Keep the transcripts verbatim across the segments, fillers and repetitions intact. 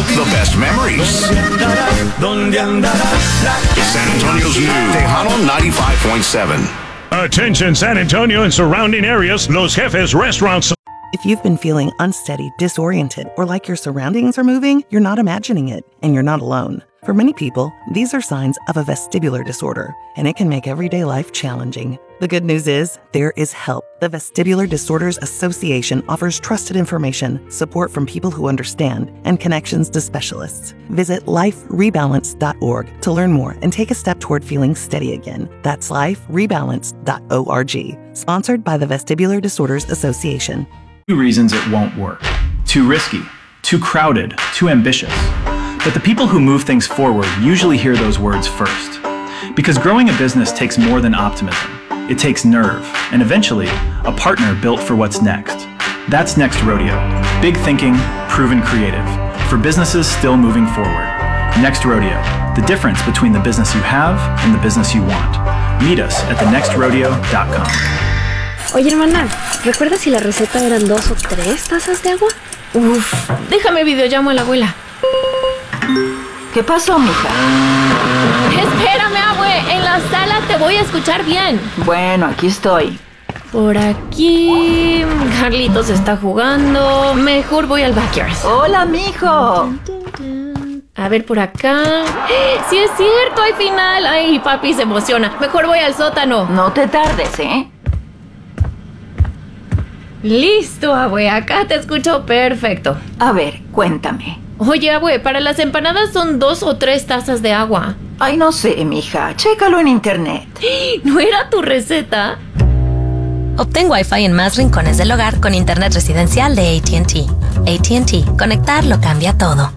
the best memories. It's San Antonio's new Tejano ninety-five point seven. Attention San Antonio and surrounding areas, Los Jefes Restaurants. If you've been feeling unsteady, disoriented, or like your surroundings are moving, you're not imagining it, and you're not alone. For many people, these are signs of a vestibular disorder, and it can make everyday life challenging. The good news is, there is help. The Vestibular Disorders Association offers trusted information, support from people who understand, and connections to specialists. Visit life rebalance dot org to learn more and take a step toward feeling steady again. That's life rebalance dot org. Sponsored by the Vestibular Disorders Association. Two reasons it won't work. Too risky, too crowded, too ambitious. But the people who move things forward usually hear those words first. Because growing a business takes more than optimism. It takes nerve, and eventually, a partner built for what's next. That's Next Rodeo. Big thinking, proven creative. For businesses still moving forward. Next Rodeo. The difference between the business you have and the business you want. Meet us at the next rodeo dot com. Oye, hermana, ¿recuerdas si la receta eran dos o tres tazas de agua? Uf, déjame videollamo a la abuela. ¿Qué pasó, mija? Espérame, abue, en la sala te voy a escuchar bien. Bueno, aquí estoy. Por aquí... Carlitos está jugando. Mejor voy al backyard. Hola, mijo. A ver, por acá... ¡Sí es cierto! ¡Hay final! ¡Ay, papi se emociona! Mejor voy al sótano. No te tardes, ¿eh? Listo, abue. Acá te escucho perfecto. A ver, cuéntame. Oye, abue, para las empanadas son dos o tres tazas de agua. Ay, no sé, mija. Chécalo en internet. ¿No era tu receta? Obtén Wi-Fi en más rincones del hogar con internet residencial de A T and T. A T and T. Conectar lo cambia todo.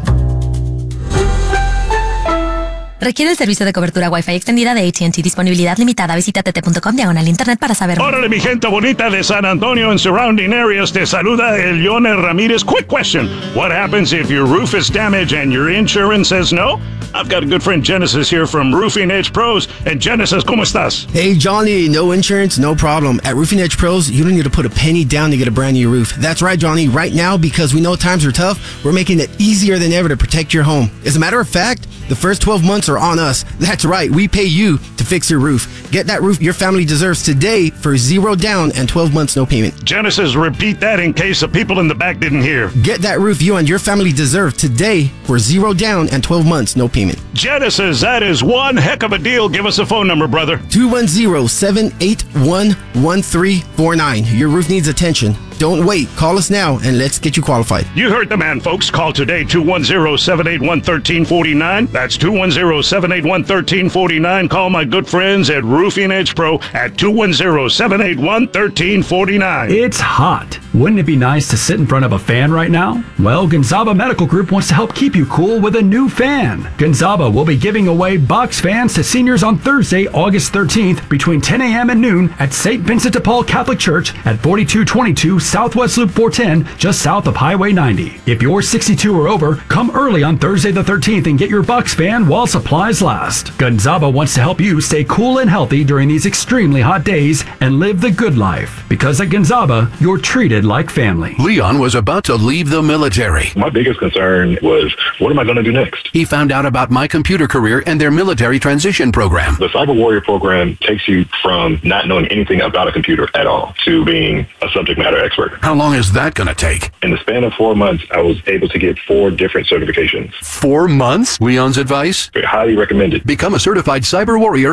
Requiere el servicio de cobertura Wi-Fi extendida de A T and T. Disponibilidad limitada. Visita t t punto com diagonal internet para saber más. Órale, mi gente bonita de San Antonio and surrounding areas. Te saluda el Leone Ramírez. Quick question. What happens if your roof is damaged and your insurance says no? I've got a good friend Genesis here from Roofing Edge Pros. And Genesis, ¿cómo estás? Hey, Johnny. No insurance, no problem. At Roofing Edge Pros, you don't need to put a penny down to get a brand new roof. That's right, Johnny. Right now, because we know times are tough, we're making it easier than ever to protect your home. As a matter of fact, the first twelve months are on us. That's right. We pay you to fix your roof. Get that roof your family deserves today for zero down and twelve months no payment. Genesis, repeat that in case the people in the back didn't hear. Get that roof you and your family deserve today for zero down and twelve months no payment. Genesis, that is one heck of a deal. Give us a phone number, brother. two one zero, seven eight one, one three four nine. Your roof needs attention. Don't wait. Call us now and let's get you qualified. You heard the man, folks. Call today, two one zero, seven eight one, one three four nine. That's two one zero, seven eight one, one three four nine. Call my good friends at Roofing Edge Pro at two one zero, seven eight one, one three four nine. It's hot. Wouldn't it be nice to sit in front of a fan right now? Well, Gonzaba Medical Group wants to help keep you cool with a new fan. Gonzaba will be giving away box fans to seniors on Thursday, August thirteenth between ten a.m. and noon at Saint Vincent de Paul Catholic Church at forty-two twenty-two Southwest Loop four ten, just south of Highway ninety. If you're sixty-two or over, come early on Thursday the thirteenth and get your box fan while supplies last. Gonzaba wants to help you stay cool and healthy during these extremely hot days and live the good life. Because at Gonzaba, you're treated like family. Leon was about to leave the military. My biggest concern was, what am I going to do next? He found out about My Computer Career and their military transition program. The Cyber Warrior program takes you from not knowing anything about a computer at all to being a subject matter expert. How long is that going to take? In the span of four months, I was able to get four different certifications. Four months? Leon's advice? Highly recommended. Become a certified Cyber Warrior